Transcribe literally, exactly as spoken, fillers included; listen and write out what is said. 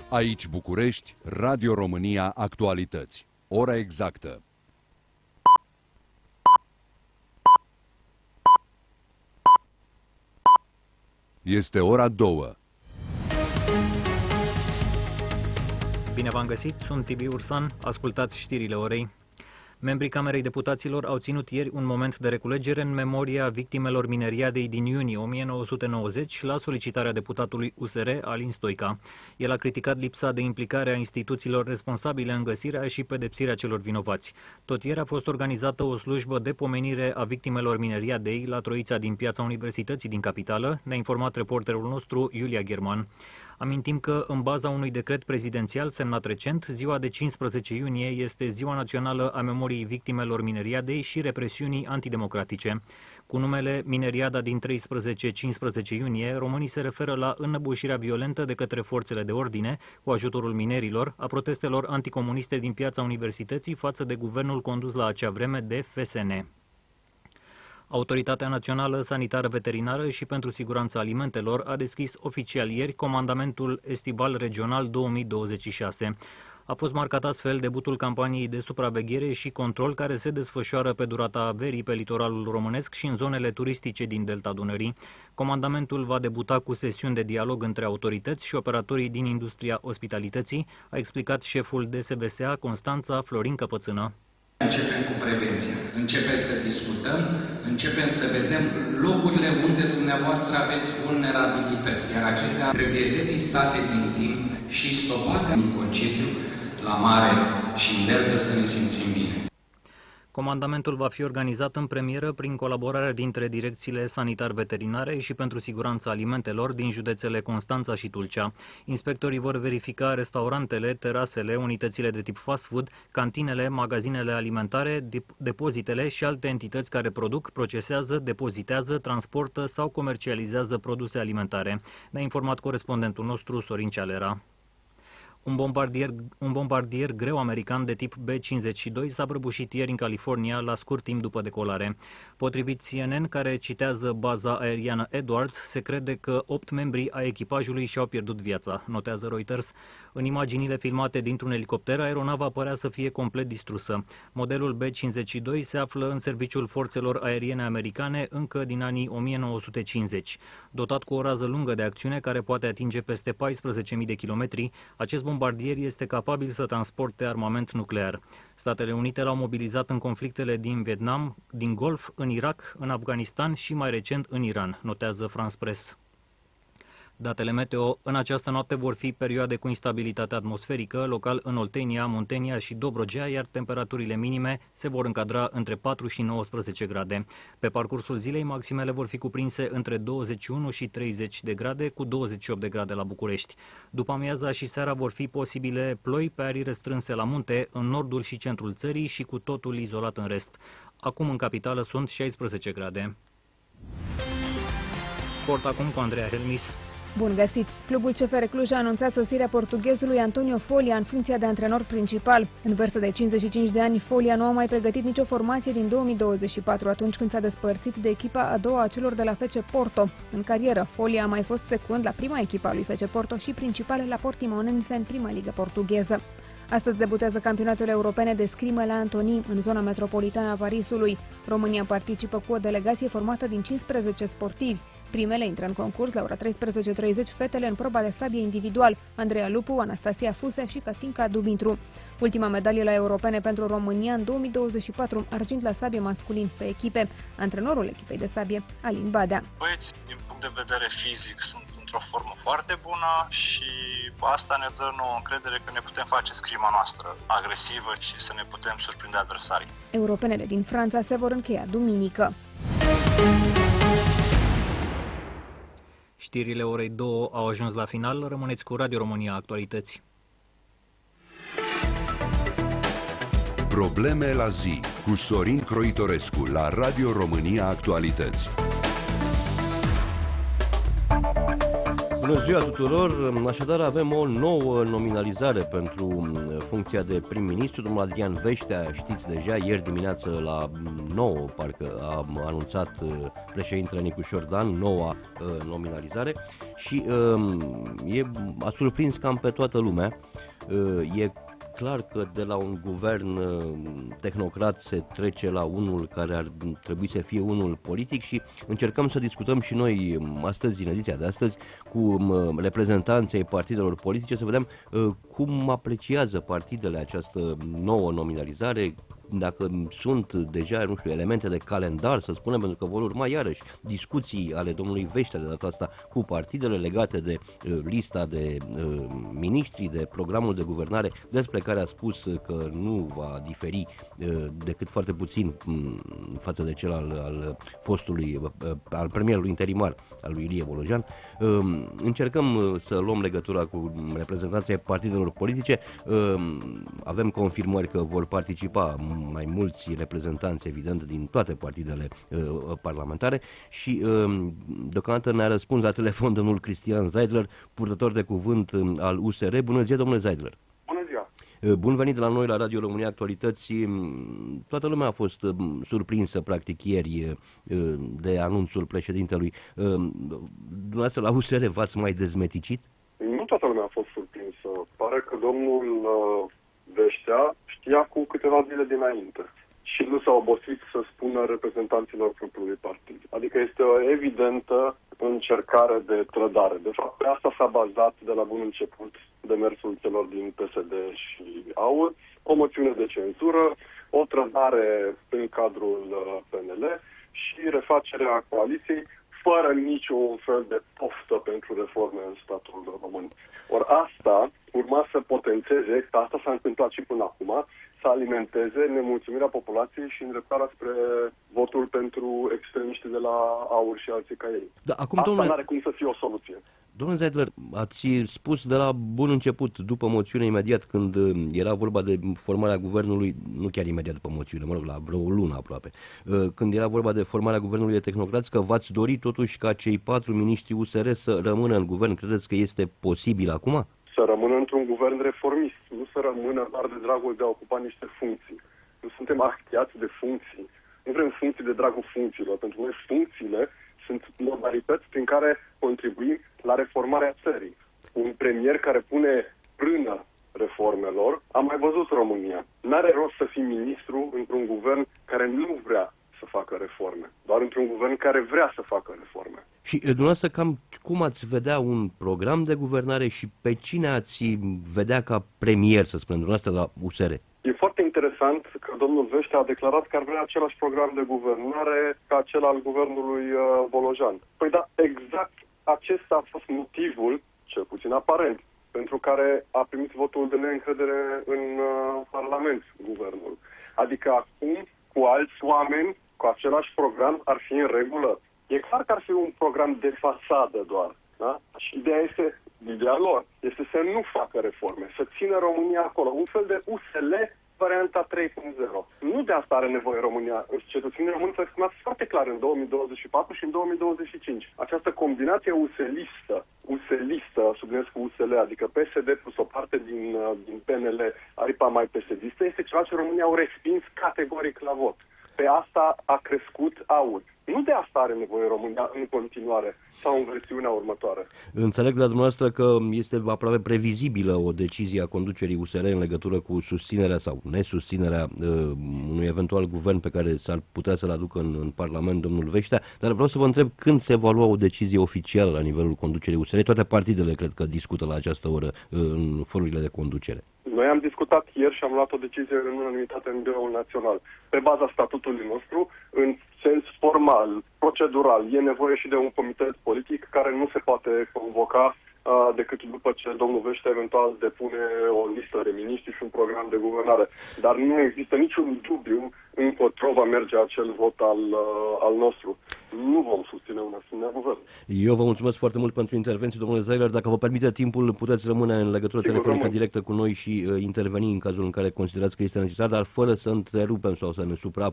Aici București, Radio România Actualități. Ora exactă. Este ora două. Bine v-am găsit, sunt Tibi Ursan, ascultați știrile orei. Membrii Camerei Deputaților au ținut ieri un moment de reculegere în memoria victimelor mineriadei din iunie o mie nouă sute nouăzeci la solicitarea deputatului U S R, Alin Stoica. El a criticat lipsa de implicare a instituțiilor responsabile în găsirea și pedepsirea celor vinovați. Tot ieri a fost organizată o slujbă de pomenire a victimelor mineriadei la Troița din Piața Universității din Capitală, ne-a informat reporterul nostru Iulia Gherman. Amintim că, în baza unui decret prezidențial semnat recent, ziua de cincisprezece iunie este Ziua Națională a Memoriei Victimelor Mineriadei și Represiunii Antidemocratice. Cu numele Mineriada din treisprezece-cincisprezece iunie, românii se referă la înăbușirea violentă de către forțele de ordine, cu ajutorul minerilor, a protestelor anticomuniste din Piața Universității față de guvernul condus la acea vreme de F S N. Autoritatea Națională Sanitară Veterinară și pentru Siguranța Alimentelor a deschis oficial ieri Comandamentul Estival Regional două mii douăzeci și șase. A fost marcat astfel debutul campaniei de supraveghere și control care se desfășoară pe durata verii pe litoralul românesc și în zonele turistice din Delta Dunării. Comandamentul va debuta cu sesiuni de dialog între autorități și operatorii din industria ospitalității, a explicat șeful D S V S A Constanța Florin Căpățână. Începem cu prevenția, începem să discutăm, începem să vedem locurile unde dumneavoastră aveți vulnerabilități, iar acestea trebuie depistate din timp și stopate în concediu, la mare și în delta să ne simțim bine. Comandamentul va fi organizat în premieră prin colaborarea dintre direcțiile sanitar-veterinare și pentru siguranța alimentelor din județele Constanța și Tulcea. Inspectorii vor verifica restaurantele, terasele, unitățile de tip fast food, cantinele, magazinele alimentare, depozitele și alte entități care produc, procesează, depozitează, transportă sau comercializează produse alimentare. Ne-a informat corespondentul nostru Sorin Cealera. Un bombardier, un bombardier greu american de tip B cincizeci și doi s-a prăbușit ieri în California la scurt timp după decolare. Potrivit C N N, care citează baza aeriană Edwards, se crede că opt membri ai echipajului și-au pierdut viața, notează Reuters. În imaginile filmate dintr-un elicopter, aeronava părea să fie complet distrusă. Modelul B cincizeci și doi se află în serviciul forțelor aeriene americane încă din anii o mie nouă sute cincizeci. Dotat cu o rază lungă de acțiune care poate atinge peste paisprezece mii de kilometri, acest bombardier este capabil să transporte armament nuclear. Statele Unite l-au mobilizat în conflictele din Vietnam, din Golf, în Irak, în Afganistan și mai recent în Iran, notează France Press. Datele meteo în această noapte vor fi perioade cu instabilitate atmosferică, local în Oltenia, Muntenia și Dobrogea, iar temperaturile minime se vor încadra între patru și nouăsprezece grade. Pe parcursul zilei, maximele vor fi cuprinse între douăzeci și unu și treizeci de grade, cu douăzeci și opt de grade la București. După amiaza și seara vor fi posibile ploi pe arii restrânse la munte, în nordul și centrul țării și cu totul izolat în rest. Acum în capitală sunt șaisprezece grade. Sport acum cu Andreea Helmis. Bun găsit! Clubul C F R Cluj a anunțat sosirea portughezului Antonio Folia în funcția de antrenor principal. În vârstă de cincizeci și cinci de ani, Folia nu a mai pregătit nicio formație din două mii douăzeci și patru, atunci când s-a despărțit de echipa a doua a celor de la F C Porto. În carieră, Folia a mai fost secund la prima echipă a lui F C Porto și principal la Portimonense în prima ligă portugheză. Astăzi debutează campionatele europene de scrimă la Antony, în zona metropolitană a Parisului. România participă cu o delegație formată din cincisprezece sportivi. Primele intră în concurs la ora treisprezece treizeci fetele în proba de sabie individual, Andreea Lupu, Anastasia Fusea și Katinka Dumitru. Ultima medalie la europene pentru România în două mii douăzeci și patru, argint la sabie masculin pe echipe. Antrenorul echipei de sabie, Alin Badea. Băieți, din punct de vedere fizic, sunt într-o formă foarte bună și asta ne dă nouă încredere că ne putem face scrima noastră agresivă și să ne putem surprinde adversarii. Europenele din Franța se vor încheia duminică. Știrile orei două au ajuns la final. Rămâneți cu Radio România Actualități. Probleme la zi cu Sorin Croitorescu la Radio România Actualități. Bună ziua tuturor! Așadar avem o nouă nominalizare pentru funcția de prim-ministru. Domnul Adrian Veștea, știți deja, ieri dimineață la nouă parcă a anunțat președintele Nicușor Dan noua nominalizare și e, a surprins cam pe toată lumea. E clar că de la un guvern tehnocrat se trece la unul care ar trebui să fie unul politic și încercăm să discutăm și noi astăzi, în ediția de astăzi, cu reprezentanții ai partidelor politice, să vedem cum apreciază partidele această nouă nominalizare, dacă sunt deja, nu știu, elemente de calendar, să spunem, pentru că vor urma iarăși discuții ale domnului Veștea de data asta cu partidele legate de uh, lista de uh, miniștri, de programul de guvernare, despre care a spus că nu va diferi uh, decât foarte puțin um, față de cel al, al fostului, uh, al premierului interimar, al lui Ilie Bolojan. Uh, încercăm uh, să luăm legătura cu reprezentanții partidelor politice. Uh, avem confirmări că vor participa mai mulți reprezentanți, evident, din toate partidele uh, parlamentare și uh, deocamdată ne-a răspuns la telefon domnul Cristian Zeidler, purtător de cuvânt uh, al U S R. Bună ziua, domnule Zeidler! Bună ziua! Uh, bun venit de la noi la Radio România Actualități. Toată lumea a fost uh, surprinsă, practic, ieri uh, de anunțul președintelui. Uh, dumneavoastră la U S R v-ați mai dezmeticit? Nu toată lumea a fost surprinsă. Pare că domnul uh... Veștea știa cu câteva zile dinainte și nu s-a obosit să spună reprezentanților propriului partid. Adică este o evidentă încercare de trădare. De fapt, pe asta s-a bazat de la bun început demersul celor din P S D și A U R, o moțiune de cenzură, o trădare în cadrul P N L și refacerea coaliției fără niciun fel de poftă pentru reforme în statul român. Ori asta urma să potențeze, că asta s-a întâmplat și până acum, să alimenteze nemulțumirea populației și îndreptarea spre votul pentru extremiștii de la A U R și alții ca ei. Da, acum, asta domnule... nu are cum să fie o soluție. Domnule Zeidler, ați spus de la bun început, după moțiune, imediat când era vorba de formarea guvernului, nu chiar imediat după moțiune, mă rog, la vreo lună aproape, când era vorba de formarea guvernului de tehnocrați, că v-ați dorit totuși ca cei patru miniștri U S R să rămână în guvern. Credeți că este posibil acum? Să rămână într-un guvern reformist, nu să rămână doar de dragul de a ocupa niște funcții. Nu suntem ahtiați de funcții. Nu vrem funcții de dragul funcțiilor. Pentru noi funcțiile sunt modalități prin care contribuim la reformarea țării. Un premier care pune frână reformelor, am mai văzut România. N-are rost să fii ministru într-un guvern care nu vrea să facă reforme, doar într-un guvern care vrea să facă reforme. Și dumneavoastră, cam cum ați vedea un program de guvernare și pe cine ați vedea ca premier, să spunem, dumneavoastră la U S R? E foarte interesant că domnul Veștea a declarat că ar vrea același program de guvernare ca cel al guvernului uh, Bolojan. Păi da, exact acesta a fost motivul, cel puțin aparent, pentru care a primit votul de neîncredere în uh, Parlament, guvernul. Adică acum, cu alți oameni, cu același program, ar fi în regulă. E clar că ar fi un program de fațadă doar. Da? Și ideea este, ideea lor, este să nu facă reforme, să țină România acolo. Un fel de U S L varianta trei punct zero. Nu de asta are nevoie România. Cetățenii români s-au exprimat foarte clar în două mii douăzeci și patru și în două mii douăzeci și cinci. Această combinație USL-istă, USL-istă, subliniez cu U S L, adică P S D plus o parte din, din P N L, aripa mai P S D-istă, este ceva ce România au respins categoric la vot. Pe asta a crescut A U R. Nu de asta are nevoie România în continuare sau în versiunea următoare. Înțeleg de la dumneavoastră că este aproape previzibilă o decizie a conducerii U S R în legătură cu susținerea sau nesusținerea uh, unui eventual guvern pe care s-ar putea să-l aducă în, în Parlament domnul Veștea, dar vreau să vă întreb când se va lua o decizie oficială la nivelul conducerii U S R. Toate partidele cred că discută la această oră uh, în forurile de conducere. Noi am discutat ieri și am luat o decizie în unanimitate în Biroul Național. Pe baza statutului nostru, în sens formal, procedural, e nevoie și de un comitet politic care nu se poate convoca uh, decât după ce domnul Veștea eventual depune o listă de miniștri și un program de guvernare. Dar nu există niciun dubiu încotro va merge acel vot al, uh, al nostru. Nu vom susține un asemenea guvern. Eu vă mulțumesc foarte mult pentru intervenție, domnule Zeidler. Dacă vă permite timpul, puteți rămâne în legătură Sigur, telefonică rămân. directă cu noi și uh, interveni în cazul în care considerați că este necesar, dar fără să întrerupem sau să ne supra